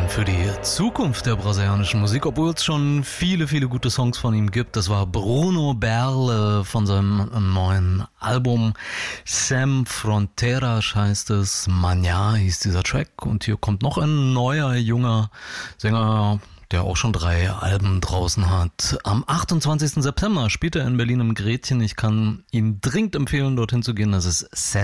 Für die Zukunft der brasilianischen Musik, obwohl es schon viele, viele gute Songs von ihm gibt. Das war Bruno Berle von seinem neuen Album Sem Fronteiras heißt es. Manhã hieß dieser Track. Und hier kommt noch ein neuer, junger Sänger, der auch schon 3 Alben draußen hat. Am 28. September spielt er in Berlin im Gretchen. Ich kann Ihnen dringend empfehlen, dorthin zu gehen. Das ist